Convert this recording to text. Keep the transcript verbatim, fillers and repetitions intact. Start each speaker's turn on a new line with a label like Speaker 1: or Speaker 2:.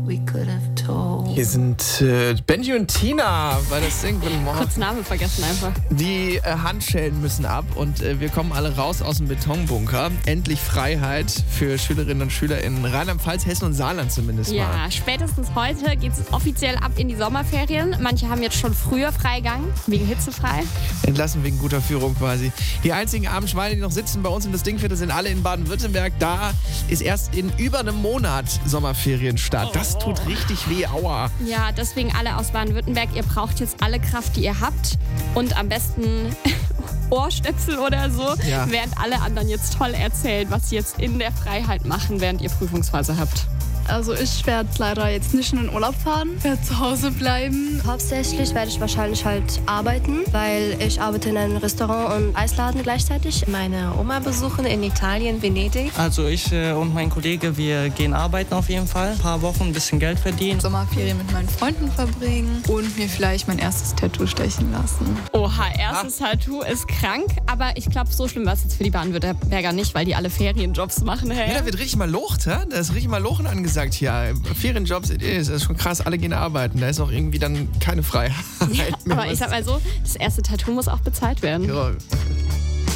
Speaker 1: we could have told.
Speaker 2: Hier sind äh, Benji und Tina bei das Sing. Guten Morgen.
Speaker 3: Kurz Name vergessen einfach.
Speaker 2: Die äh, Handschellen müssen ab und äh, wir kommen alle raus aus dem Betonbunker. Endlich Freiheit für Schülerinnen und Schüler in Rheinland-Pfalz, Hessen und Saarland zumindest
Speaker 3: Ja,
Speaker 2: mal.
Speaker 3: spätestens heute geht es offiziell ab in die Sommerferien. Manche haben jetzt schon früher Freigang, wegen hitzefrei.
Speaker 2: Entlassen wegen guter Führung quasi. Die einzigen armen Schweine, die noch sitzen bei uns im das Dingviertel, sind alle in Baden-Württemberg. Da ist erst in über einem Monat Sommerferienstart. Das tut richtig weh, aua.
Speaker 3: Ja, deswegen alle aus Baden-Württemberg, ihr braucht jetzt alle Kraft, die ihr habt. Und am besten Ohrstöpsel oder so,
Speaker 2: Ja.
Speaker 3: während alle anderen jetzt toll erzählen, was sie jetzt in der Freiheit machen, während ihr Prüfungsphase habt.
Speaker 4: Also ich werde leider jetzt nicht in den Urlaub fahren, werde zu Hause bleiben.
Speaker 5: Hauptsächlich werde ich wahrscheinlich halt arbeiten, weil ich arbeite in einem Restaurant und Eisladen gleichzeitig.
Speaker 1: Meine Oma besuchen in Italien, Venedig.
Speaker 6: Also ich äh, und mein Kollege, wir gehen arbeiten auf jeden Fall. Ein paar Wochen ein bisschen Geld verdienen.
Speaker 4: Sommerferien mit meinen Freunden verbringen und mir vielleicht mein erstes Tattoo stechen lassen.
Speaker 3: Oha, erstes Tattoo ist krank, aber ich glaube, so schlimm war es jetzt für die Baden-Württemberger nicht, weil die alle Ferienjobs machen. Hey.
Speaker 2: Ja, da wird richtig mal locht, hä? Da ist richtig mal Lochen angesagt hier. Ferienjobs, it is. Das ist schon krass, alle gehen arbeiten. Da ist auch irgendwie dann keine Freiheit mehr.
Speaker 3: Aber ich sag mal so, das erste Tattoo muss auch bezahlt werden.
Speaker 2: Ja.